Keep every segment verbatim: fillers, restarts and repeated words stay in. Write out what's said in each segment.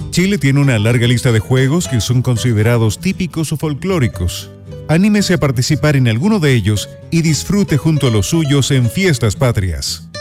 Chile tiene una larga lista de juegos que son considerados típicos o folclóricos. Anímese a participar en alguno de ellos y disfrute junto a los suyos en fiestas patrias.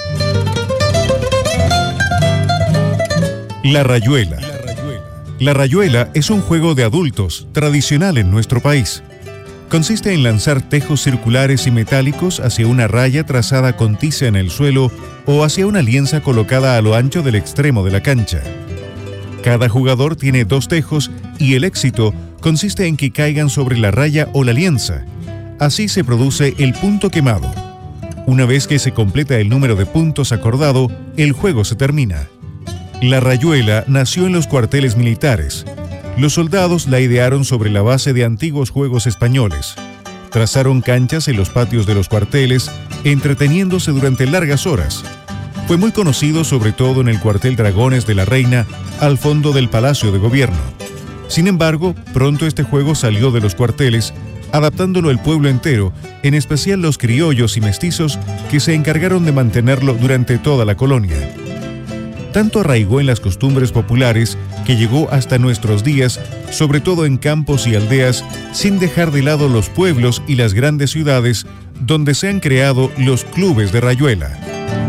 La rayuela. La rayuela es un juego de adultos tradicional en nuestro país. Consiste en lanzar tejos circulares y metálicos hacia una raya trazada con tiza en el suelo o hacia una lienza colocada a lo ancho del extremo de la cancha. Cada jugador tiene dos tejos y el éxito consiste en que caigan sobre la raya o la lienza. Así se produce el punto quemado. Una vez que se completa el número de puntos acordado, el juego se termina. La rayuela nació en los cuarteles militares. Los soldados la idearon sobre la base de antiguos juegos españoles. Trazaron canchas en los patios de los cuarteles, entreteniéndose durante largas horas. Fue muy conocido sobre todo en el cuartel Dragones de la Reina, al fondo del Palacio de Gobierno. Sin embargo, pronto este juego salió de los cuarteles, adaptándolo el pueblo entero, en especial los criollos y mestizos que se encargaron de mantenerlo durante toda la colonia. Tanto arraigó en las costumbres populares que llegó hasta nuestros días, sobre todo en campos y aldeas, sin dejar de lado los pueblos y las grandes ciudades, donde se han creado los clubes de rayuela.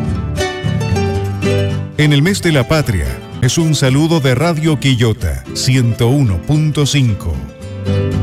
En el mes de la patria, es un saludo de Radio Quillota ciento uno punto cinco.